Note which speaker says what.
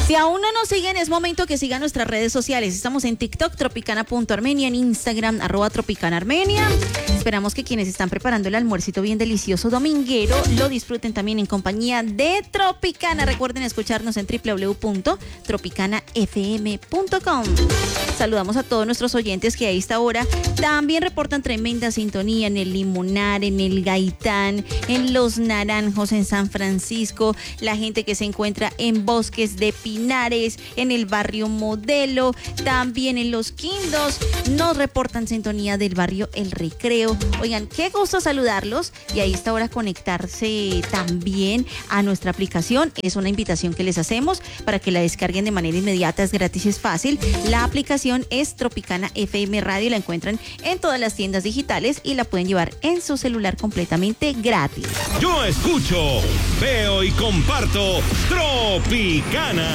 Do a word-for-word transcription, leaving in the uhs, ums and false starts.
Speaker 1: Si aún no nos siguen, es momento que sigan nuestras redes sociales. Estamos en TikTok, tropicana punto armenia, en Instagram, arroba tropicana armenia. Esperamos que quienes están preparando el almuercito bien delicioso dominguero lo disfruten también en compañía de Tropicana. Recuerden escucharnos en doble u doble u doble u punto tropicana f m punto com. Saludamos a todos nuestros oyentes que a esta hora también reportan tremenda sintonía en el Limonar, en el Gaitán, en Los Naranjos, en San Francisco, la gente que se encuentra en Bosques de Pinares, en el barrio Modelo, también en Los Quindos, nos reportan sintonía del barrio El Recreo. Oigan, qué gusto saludarlos y a esta hora conectarse también a nuestra aplicación. Es una invitación que les hacemos para que la descarguen de manera inmediata, es gratis, es fácil. La aplicación es Tropicana F M Radio, la encuentran en todas las tiendas digitales y la pueden llevar en su celular completamente gratis.
Speaker 2: Yo escucho, veo y comparto Tropicana.